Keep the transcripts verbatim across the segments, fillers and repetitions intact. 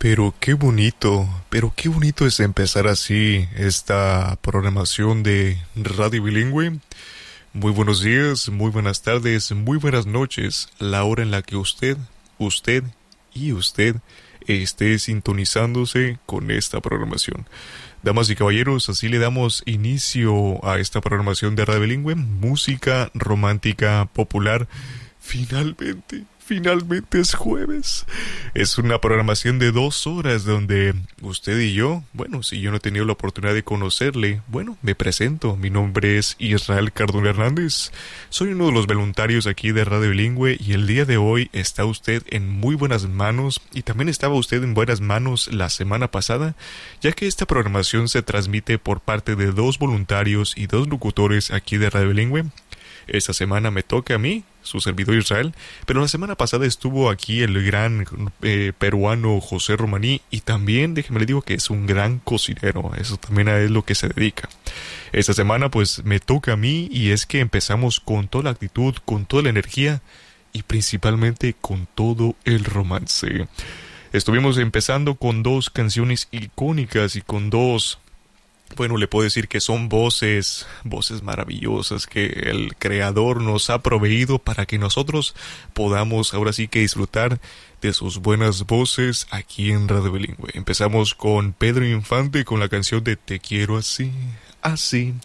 Pero qué bonito, pero qué bonito es empezar así esta programación de Radio Bilingüe. Muy buenos días, muy buenas tardes, muy buenas noches, la hora en la que usted, usted y usted esté sintonizándose con esta programación. Damas y caballeros, así le damos inicio a esta programación de Radio Bilingüe, música romántica popular. Finalmente, finalmente es jueves. Es una programación de dos horas donde usted y yo, bueno, si yo no he tenido la oportunidad de conocerle, bueno, me presento. Mi nombre es Israel Cardona Hernández. Soy uno de los voluntarios aquí de Radio Bilingüe y el día de hoy está usted en muy buenas manos y también estaba usted en buenas manos la semana pasada, ya que esta programación se transmite por parte de dos voluntarios y dos locutores aquí de Radio Bilingüe. Esta semana me toca a mí, su servidor Israel, pero la semana pasada estuvo aquí el gran eh, peruano José Romaní y también, déjeme le digo que es un gran cocinero, eso también es lo que se dedica. Esta semana pues me toca a mí y es que empezamos con toda la actitud, con toda la energía y principalmente con todo el romance. Estuvimos empezando con dos canciones icónicas y con dos... Bueno, le puedo decir que son voces, voces maravillosas que el Creador nos ha proveído para que nosotros podamos ahora sí que disfrutar de sus buenas voces aquí en Radio Bilingüe. Empezamos con Pedro Infante con la canción de Te quiero así, así,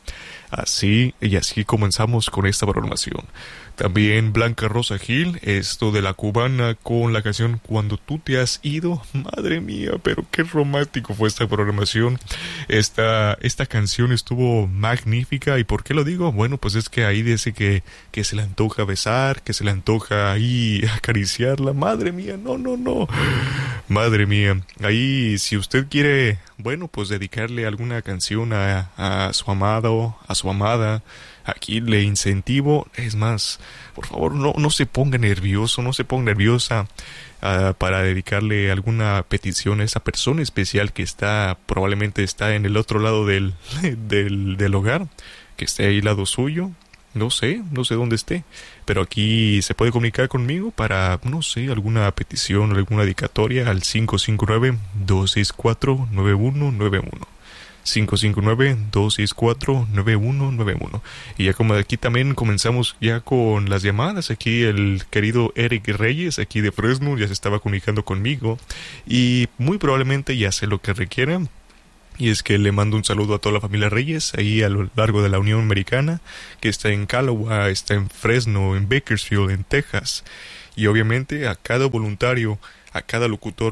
así, y así comenzamos con esta programación. También Blanca Rosa Gil, esto de la cubana con la canción Cuando tú te has ido. Madre mía, pero qué romántico fue esta programación. Esta, esta canción estuvo magnífica. ¿Y por qué lo digo? Bueno, pues es que ahí dice que, que se le antoja besar, que se le antoja ahí acariciarla. Madre mía, no, no, no. Madre mía, ahí si usted quiere, bueno, pues dedicarle alguna canción a, a su amado, a su amada, aquí le incentivo, es más, por favor, no, no se ponga nervioso, no se ponga nerviosa uh, para dedicarle alguna petición a esa persona especial que está, probablemente está en el otro lado del, del, del hogar, que esté ahí al lado suyo, no sé, no sé dónde esté, pero aquí se puede comunicar conmigo para, no sé, alguna petición o alguna dedicatoria al cinco cinco nueve, dos seis cuatro, nueve uno nueve uno. cinco cinco nueve, dos seis cuatro, nueve uno nueve uno. Y ya como aquí también comenzamos ya con las llamadas, aquí el querido Eric Reyes, aquí de Fresno, ya se estaba comunicando conmigo y muy probablemente ya sé lo que requiera. Y es que le mando un saludo a toda la familia Reyes, ahí a lo largo de la Unión Americana, que está en Callaway, está en Fresno, en Bakersfield, en Texas. Y obviamente a cada voluntario, a cada locutor,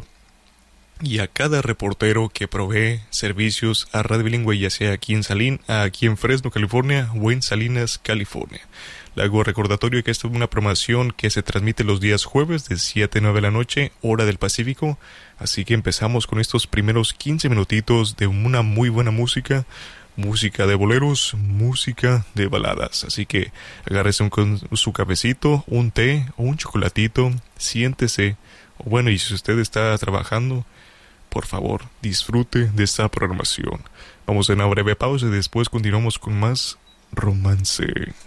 y a cada reportero que provee servicios a Radio Bilingüe, ya sea aquí en Salín, aquí en Fresno, California, o en Salinas, California. Le hago recordatorio que esta es una programación que se transmite los días jueves de siete a nueve de la noche, hora del Pacífico. Así que empezamos con estos primeros quince minutitos de una muy buena música, música de boleros, música de baladas. Así que agárrese un, con su cafecito, un té o un chocolatito, siéntese. O bueno, y si usted está trabajando, por favor, disfrute de esta programación. Vamos a una breve pausa y después continuamos con más romance.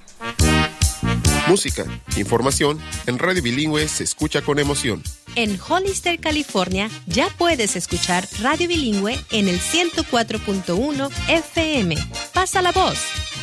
Música, información, en Radio Bilingüe se escucha con emoción. En Hollister, California, ya puedes escuchar Radio Bilingüe en el ciento cuatro punto uno F M. Pasa la voz.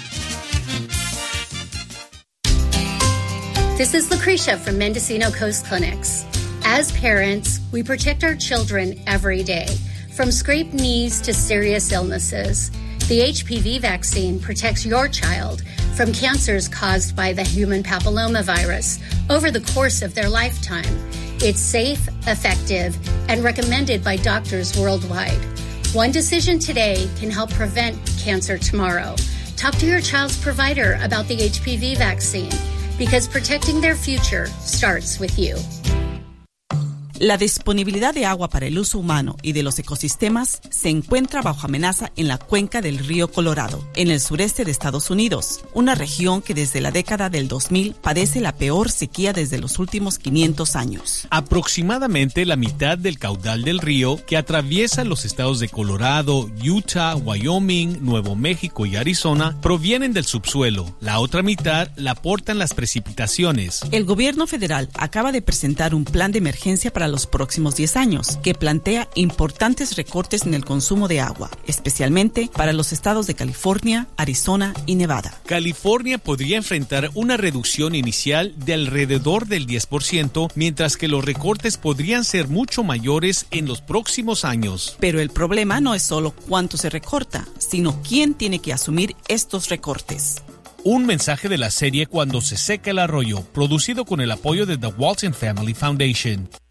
This is Lucretia from Mendocino Coast Clinics. As parents, we protect our children every day, from scraped knees to serious illnesses. The H P V vaccine protects your child from cancers caused by the human papillomavirus over the course of their lifetime. It's safe, effective, and recommended by doctors worldwide. One decision today can help prevent cancer tomorrow. Talk to your child's provider about the H P V vaccine, because protecting their future starts with you. La disponibilidad de agua para el uso humano y de los ecosistemas se encuentra bajo amenaza en la cuenca del río Colorado, en el sureste de Estados Unidos, una región que desde la década del dos mil padece la peor sequía desde los últimos quinientos años. Aproximadamente la mitad del caudal del río, que atraviesa los estados de Colorado, Utah, Wyoming, Nuevo México y Arizona, provienen del subsuelo. La otra mitad la aportan las precipitaciones. El gobierno federal acaba de presentar un plan de emergencia para para los próximos diez años, que plantea importantes recortes en el consumo de agua, especialmente para los estados de California, Arizona y Nevada. California podría enfrentar una reducción inicial de alrededor del diez por ciento, mientras que los recortes podrían ser mucho mayores en los próximos años. Pero el problema no es solo cuánto se recorta, sino quién tiene que asumir estos recortes. Un mensaje de la serie Cuando se seca el arroyo, producido con el apoyo de The Walton Family Foundation.